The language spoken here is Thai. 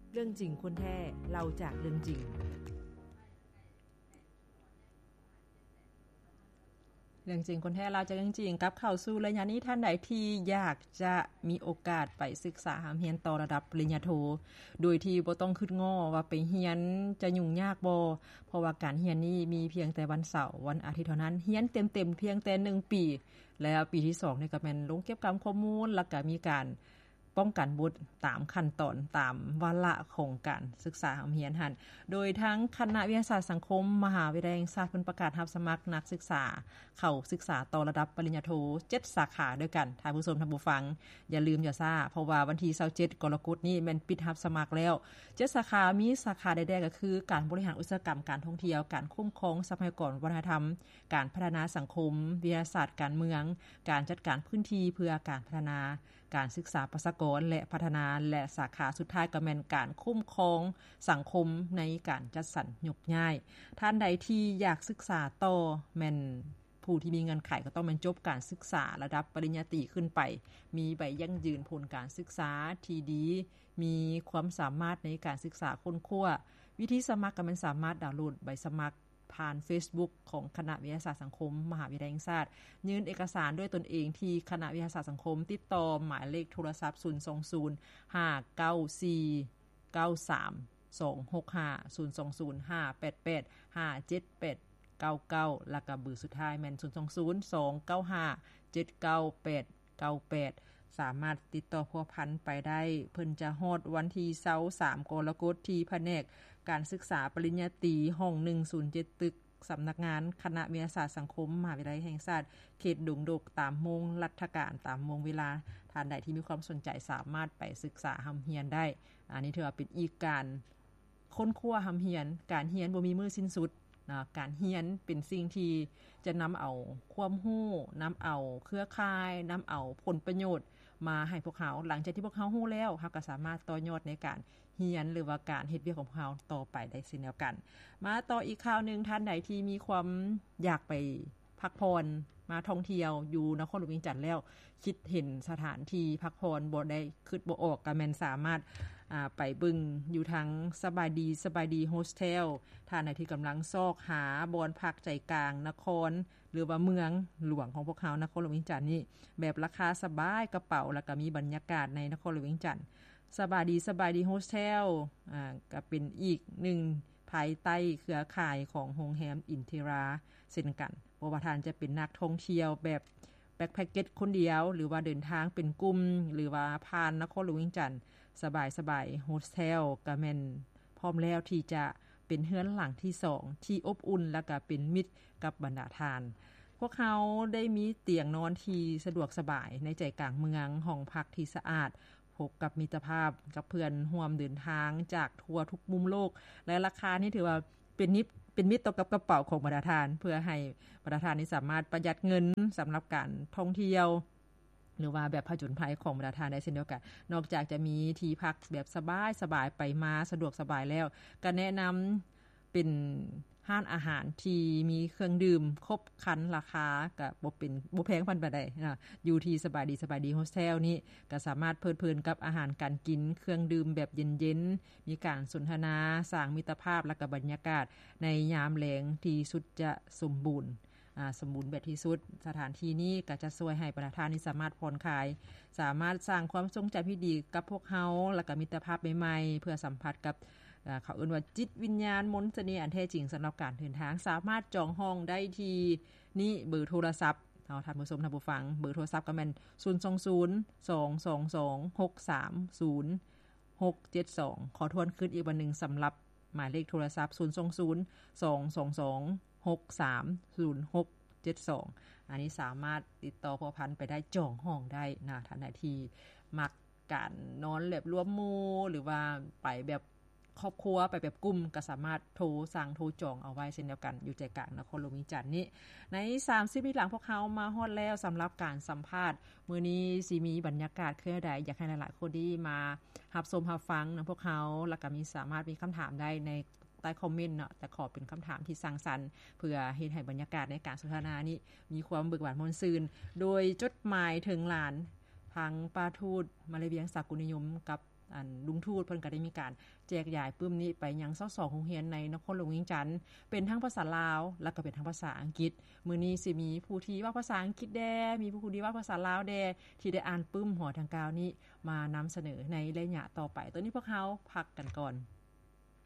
เรื่องจริงคนแท้เล่าจากเรื่องจริงเรื่องจริงคนแท้เราจะเรื่องจริงกับเข้าสู่ระยะนี้ท่านใดที่อยากจะมีโอกาสไปศึกษาหาเรียนต่อระดับปริญญาโทโดยที่บ่ต้องคิดง้อว่าไปเรียนจะยุ่งยากบ่เพราะว่าการเรียนนี้มีเพียงแต่วันเสาร์วันอาทิตย์เท่านั้นเรียนเต็มๆเพียงแต่1ปีแล้วปีที่2นี่ก็แม่นลงเก็บกรรมข้อมูลแล้วก็มีการป้องกันบุตรตามขั้นตอนตามวาระของการศึกษาหาเรียนหั่นโดยทั้งคณะวิทยาศาสตร์สังคมมหาวิทยาลัยแห่งชาติเพิ่นประกาศรับสมัครนักศึกษาเข้าศึกษาต่อระดับปริญญาโท7สาขาด้วยกันท่านผู้ชมท่านผู้ฟังอย่าลืมอย่าซ่าเพราะว่าวันที่27กรกฎาคมนี้แม่นปิดรับสมัครแล้ว7สาขามีสาขาใดๆก็คือการบริหารอุตสาหกรรมการท่องเที่ยวการคุ้มครองทรัพยากรวัฒนธรรมการพัฒนาสังคมวิทยาศาสตร์การเมืองการจัดการพื้นที่เพื่อการพัฒนาการศึกษาประชากรและพัฒนาและสาขาสุดท้ายก็แม่นการคุ้มครองสังคมในการจัดสรรยกย้ายท่านใดที่อยากศึกษาต่อแม่นผู้ที่มีเงินไขก็ต้องแม่นจบการศึกษาระดับปริญญาตรีขึ้นไปมีใบยั่งยืนผลการศึกษาที่ดีมีความสามารถในการศึกษาค้นคว้าวิธีสมัครก็แม่นสามารถดาวน์โหลดใบสมัครผ่าน Facebook ของคณะวิทยาศาสตร์สังคมมหาวิทยาลัยแห่งชาติยื่นเอกสารด้วยตนเองที่คณะวิทยาศาสตร์สังคมติดต่อหมายเลขโทรศัพท์020 594 93 265 020 588 578 99แล้วก็เบอร์สุดท้ายแม่น020 295 79898สามารถติดต่อพัวพันไปได้เพิ่นจะฮอดวันที่23กรกฎาคมที่แผนกการศึกษาปริญญาตรีห้อง107ตึกสำนักงานคณะวิทยาศาสตร์สังคมมหาวิทยาลัยแห่งชาติเขตดงดกตามโมงรัฐการตามโมงเวลาท่านใดที่มีความสนใจสามารถไปศึกษาหำเรียนได้อันนี้ถือว่าเป็นอีกการค้นคว้าหำเรียนการเรียนบ่มีมื้อสิ้นสุดนะการเรียนเป็นสิ่งที่จะนำเอาความรู้นำเอาเครือข่ายนำเอาผลประโยชน์มาให้พวกเขาหลังจากที่พวกเขารู้แล้วเขาก็สามารถต่อยอดในการเรียนหรือว่าการเฮ็ดเวียกของพวกเขาต่อไปได้เช่นเดียวกันมาต่ออีกข่าวนึงท่านใดที่มีความอยากไปพักผ่อนมาท่องเที่ยวอยู่นครหลวงเวียงจันทน์แล้วคิดเห็นสถานที่พักผ่อนบ่ได้คิดบ่ออกก็แม่นสามารถไปเบิ่งอยู่ทางสบายดีโฮสเทลท่านใดที่กําลังซอกหาบ่อนพักใจกลางนครหรือว่าเมืองหลวงของพวกเขานครหลวงเวียงจันทน์นี่แบบราคาสบายกระเป๋าแล้วก็มีบรรยากาศในนครหลวงเวียงจันทน์สบายดีโฮสเทลก็เป็นอีกหนึ่งภายใต้เครือข่ายของโรงแรมอินทิราเช่นกันบ่ว่าท่านจะเป็นนักท่องเที่ยวแบบแบ็คแพ็คเกจคนเดียวหรือว่าเดินทางเป็นกลุ่มหรือว่าผ่านนครหลวงเวียงจันทน์สบายโฮสเทลก็แม่นพร้อมแล้วที่จะเป็นเรือนหลังที่2ที่อบอุ่นและก็เป็นมิตรกับบรรดาทานพวกเขาได้มีเตียงนอนที่สะดวกสบายในใจกลางเมืองห้องพักที่สะอาดพบกับมิตรภาพกับเพื่อนร่วมเดินทางจากทั่วทุกมุมโลกและราคานี่ถือว่าเป็นมิตรต่อกับกระเป๋าของบรรดาทานเพื่อให้บรรดาทานนี้สามารถประหยัดเงินสำหรับการท่องเที่ยวหรือว่าแบบผจญภัยของบรรดาทานได้เช่นเดียวกันนอกจากจะมีที่พักแบบสบายไปมาสะดวกสบายแล้วก็แนะนําเป็นร้านอาหารที่มีเครื่องดื่มครบครันราคาก็บ่แพงปานใดนะอยู่ที่สบายดีโฮสเทลนี้ก็สามารถเพลิดเพลินกับอาหารการกินเครื่องดื่มแบบเย็นๆมีการสนทนาสร้างมิตรภาพและก็บรรยากาศในยามแลงที่สุดจะสมบูรณ์แบบที่สุดสถานที่นี้ก็จะช่วยให้ประธานนี้สามารถผ่อนคลายสามารถสร้างความทรงจำที่ดีกับพวกเฮาและก็มิตรภาพใหม่ๆเพื่อสัมผัสกับเขาเอิ้นว่าจิตวิญญาณมนต์เสน่ห์อันแท้จริงสำหรับการเดินทางสามารถจองห้องได้ที่นี่เบอร์โทรศัพท์ท่านผู้ชมท่านผู้ฟังเบอร์โทรศัพท์ก็แม่น020-222-630-672ขอทวนขึ้นอีกวันนึงสำหรับหมายเลขโทรศัพท์020-222-630-672อันนี้สามารถติดต่อพัวพันไปได้จองห้องได้นะท่านใดที่มักการนอนแบบรวมหมู่หรือว่าไปแบบครอบครัวไปแบบกลุ่มก็สามารถโทรสั่งโทรจองเอาไว้เช่นเดียวกันอยู่ใจกลางนครหลวงเวียงจันทน์นี้ใน30นาทีหลังพวกเขามาฮอดแล้วสำหรับการสัมภาษณ์มื้อนี้สิมีบรรยากาศคือใดอยากให้หลายๆคนที่มารับชมรับฟังนำพวกเขาแล้วก็มีสามารถมีคําถามได้ในใต้คอมเมนต์เนาะแต่ขอเป็นคําถามที่สร้างสรรค์เพื่อเฮ็ดให้บรรยากาศในการสนทนานี้มีความเบิกบานม่วนซื่นโดยจดหมายถึงหลานทางป้าทูตมาเลเวียงสากลนิยมกับลุงทูตเพิ่นก็ได้มีการแจกจ่ายปึ้มนี้ไปยัง22โรงเรียนในนครหลวงเวียงจันทน์เป็นทั้งภาษาลาวและก็เป็นทั้งภาษาอังกฤษมื้อนี้สิมีผู้ที่ว่าภาษาอังกฤษแดมีผู้ที่ว่าภาษาลาวแดที่ได้อ่านปึ้มหอทางกาวนี้มานำเสนอในระยะต่อไปตอนนี้พวกเฮาพักกันก่อน